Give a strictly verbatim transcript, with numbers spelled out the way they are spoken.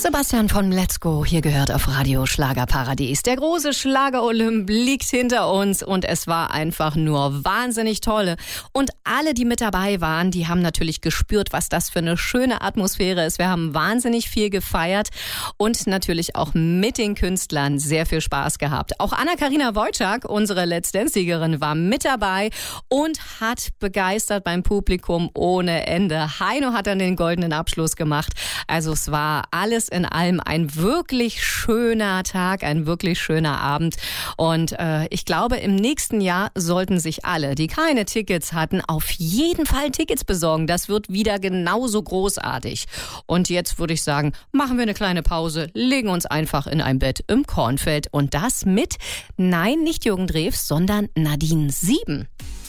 Sebastian von Let's Go, hier gehört auf Radio Schlagerparadies. Der große Schlager-Olymp liegt hinter uns und es war einfach nur wahnsinnig toll. Und alle, die mit dabei waren, die haben natürlich gespürt, was das für eine schöne Atmosphäre ist. Wir haben wahnsinnig viel gefeiert und natürlich auch mit den Künstlern sehr viel Spaß gehabt. Auch Anna-Karina Wojcik, unsere Let's Dance-Siegerin, war mit dabei und hat begeistert beim Publikum ohne Ende. Heino hat dann den goldenen Abschluss gemacht. Also es war alles in allem ein wirklich schöner Tag, ein wirklich schöner Abend. Und äh, ich glaube, im nächsten Jahr sollten sich alle, die keine Tickets hatten, auf jeden Fall Tickets besorgen. Das wird wieder genauso großartig. Und jetzt würde ich sagen, machen wir eine kleine Pause, legen uns einfach in ein Bett im Kornfeld. Und das mit, nein, nicht Jürgen Drews, sondern Nadine Sieben.